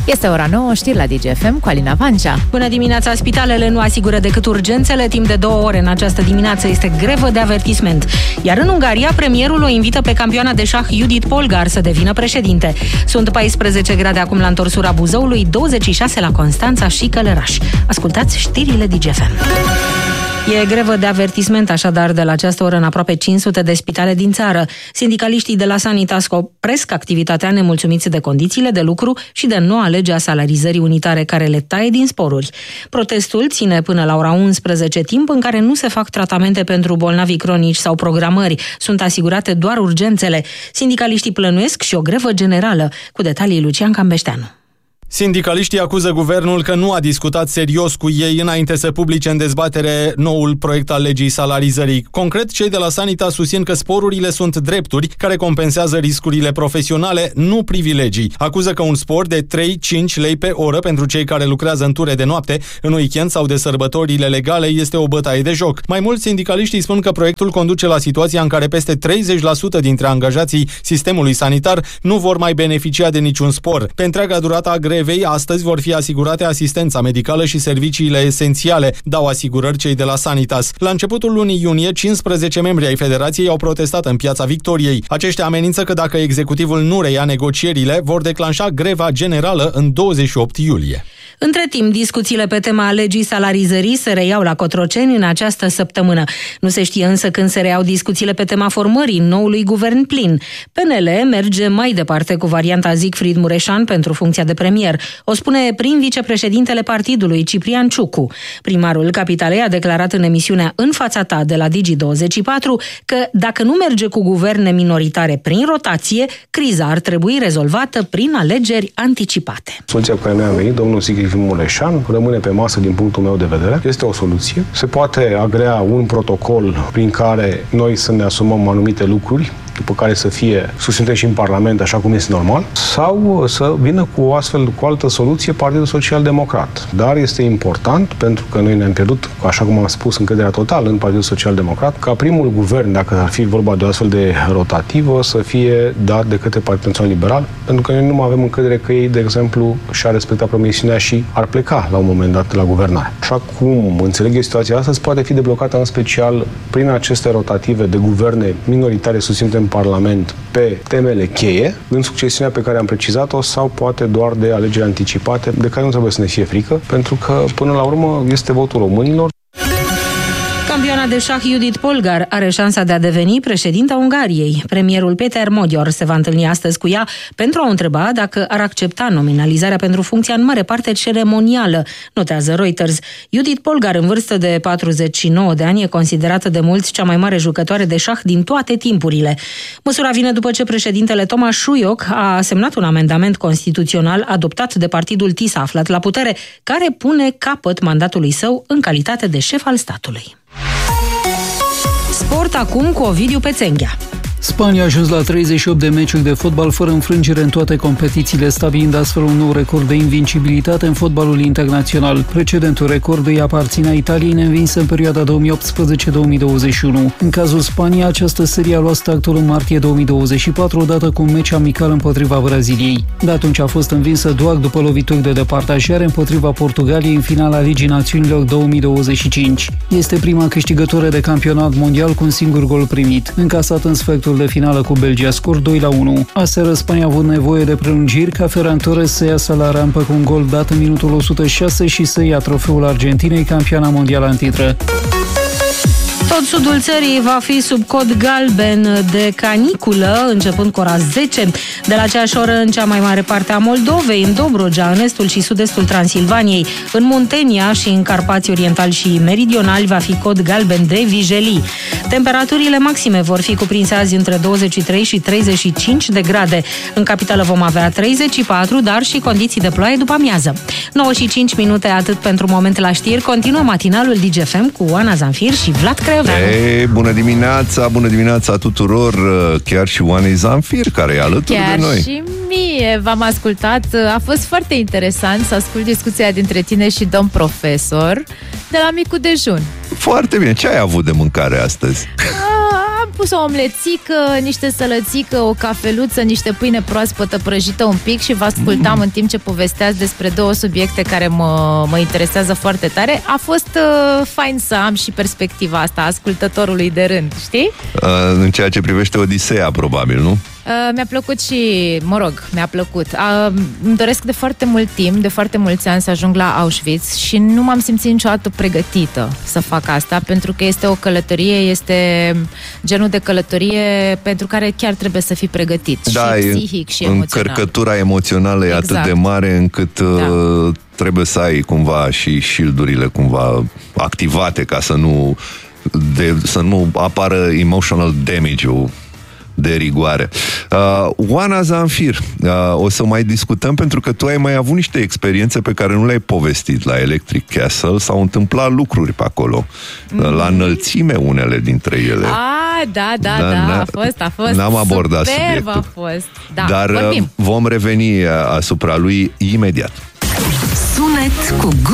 Este ora 9, știri la DGFM cu Alina Pancea. Bună dimineața! Spitalele nu asigură decât urgențele. Timp de 2 ore în această dimineață este grevă de avertisment. Iar în Ungaria, premierul o invită pe campioana de șah Judith Polgar să devină președinte. Sunt 14 grade acum la întorsura Buzăului, 26 la Constanța și Călăraș. Ascultați știrile DGFM. E grevă de avertisment, așadar, de la această oră în aproape 500 de spitale din țară. Sindicaliștii de la Sanitas opresc activitatea nemulțumiți de condițiile de lucru și de noua lege a salarizării unitare care le taie din sporuri. Protestul ține până la ora 11, timp în care nu se fac tratamente pentru bolnavi cronici sau programări. Sunt asigurate doar urgențele. Sindicaliștii plănuiesc și o grevă generală. Cu detalii Lucian Cambeșteanu. Sindicaliștii acuză guvernul că nu a discutat serios cu ei înainte să publice în dezbatere noul proiect al legii salarizării. Concret, cei de la Sanitas susțin că sporurile sunt drepturi care compensează riscurile profesionale, nu privilegii. Acuză că un spor de 3-5 lei pe oră pentru cei care lucrează în ture de noapte, în weekend sau de sărbătorile legale este o bătaie de joc. Mai mulți sindicaliștii spun că proiectul conduce la situația în care peste 30% dintre angajații sistemului sanitar nu vor mai beneficia de niciun spor. Pe întreaga durată a grevei, astăzi vor fi asigurate asistența medicală și serviciile esențiale, dau asigurări cei de la Sanitas. La începutul lunii iunie, 15 membri ai Federației au protestat în Piața Victoriei. Aceștia amenință că dacă executivul nu reia negocierile, vor declanșa greva generală în 28 iulie. Între timp, discuțiile pe tema legii salarizării se reiau la Cotroceni în această săptămână. Nu se știe însă când se reiau discuțiile pe tema formării noului guvern plin. PNL merge mai departe cu varianta Siegfried Mureșan pentru funcția de premier. O spune prim vicepreședintele partidului, Ciprian Ciucu. Primarul Capitalei a declarat în emisiunea În fața ta de la Digi24 că dacă nu merge cu guverne minoritare prin rotație, criza ar trebui rezolvată prin alegeri anticipate. Soluția cu care noi am venit, domnul Siegfried Mureșan, rămâne pe masă din punctul meu de vedere. Este o soluție. Se poate agrea un protocol prin care noi să ne asumăm anumite lucruri, după care să fie susținute și în Parlament, așa cum este normal, sau să vină cu o altă soluție Partidul Social Democrat. Dar este important, pentru că noi ne-am pierdut, așa cum am spus, încrederea totală în Partidul Social Democrat, ca primul guvern, dacă ar fi vorba de o astfel de rotativă, să fie dat de către Partidul Național Liberal, pentru că noi nu mai avem încredere că ei, de exemplu, și-ar respecta promisiunea și ar pleca la un moment dat la guvernare. Așa cum înțeleg eu situația astăzi, poate fi deblocată în special prin aceste rotative de guverne minoritare susținute în Parlament pe temele cheie, în succesiunea pe care am precizat-o, sau poate doar de alegeri anticipate, de care nu trebuie să ne fie frică, pentru că, până la urmă, este votul românilor. Campioana de șah Judith Polgar are șansa de a deveni președinta Ungariei. Premierul Péter Magyar se va întâlni astăzi cu ea pentru a o întreba dacă ar accepta nominalizarea pentru funcția în mare parte ceremonială, notează Reuters. Judith Polgar, în vârstă de 49 de ani, e considerată de mulți cea mai mare jucătoare de șah din toate timpurile. Măsura vine după ce președintele Tomáš Šujok a semnat un amendament constituțional adoptat de partidul TIS aflat la putere, care pune capăt mandatului său în calitate de șef al statului. Sport acum cu Ovidiu Pețenghea. Spania a ajuns la 38 de meciuri de fotbal fără înfrângere în toate competițiile, stabilind astfel un nou record de invincibilitate în fotbalul internațional. Precedentul record îi aparținea Italiei, neînvinsă în perioada 2018-2021. În cazul Spaniei, această serie a luat startul în martie 2024, odată cu un meci amical împotriva Braziliei. De atunci a fost învinsă doar după lovituri de departajare împotriva Portugaliei în finala Ligii Națiunilor 2025. Este prima câștigătoare de campionat mondial cu un singur gol primit, încasat în sfertul de finală cu Belgia, scor 2-1. Aseară Spania a avut nevoie de prelungiri ca Ferran Torres să iasă la rampă cu un gol dat în minutul 106 și să ia trofeul Argentinei, campioana mondială în titră. Tot sudul țării va fi sub cod galben de caniculă, începând cu ora 10. De la aceeași oră, în cea mai mare parte a Moldovei, în Dobrogea, în estul și sud-estul Transilvaniei, în Muntenia și în Carpații Orientali și Meridionali va fi cod galben de vijelii. Temperaturile maxime vor fi cuprinse azi între 23 și 35 de grade. În capitală vom avea 34, dar și condiții de ploaie după amiază. 9 și 5 minute, atât pentru moment la știri. Continuă matinalul DGFM cu Oana Zanfir și Vlad Creioveanu. Bună dimineața tuturor, chiar și Oanei Zanfir, care e alături de noi. Chiar și mie, v-am ascultat, a fost foarte interesant să ascult discuția dintre tine și domn profesor de la micul dejun. Foarte bine, ce ai avut de mâncare astăzi? Am pus o omlețică, niște sălățică, o cafeluță, niște pâine proaspătă prăjită un pic și vă ascultam în timp ce povesteați despre două subiecte care mă interesează foarte tare. A fost fain să am și perspectiva asta ascultătorului de rând, știi? În ceea ce privește Odiseea, probabil, nu? Mi-a plăcut și, mi-a plăcut. Îmi doresc de foarte mult timp, de foarte mulți ani să ajung la Auschwitz și nu m-am simțit niciodată pregătită să fac asta, pentru că este o călătorie, este genul de călătorie pentru care chiar trebuie să fii pregătit, da, și psihic și emoțional. Încărcătura emoțională e atât de mare încât trebuie să ai cumva și shield-urile cumva activate ca să nu apară emotional damage-ul de rigoare. Oana Zanfir, o să mai discutăm pentru că tu ai mai avut niște experiențe pe care nu le-ai povestit la Electric Castle, s-au întâmplat lucruri pe acolo. La înălțime unele dintre ele. Da, a fost. N-am abordat subiectul. A fost. Da, dar vorbim. Vom reveni asupra lui imediat. Sunet cu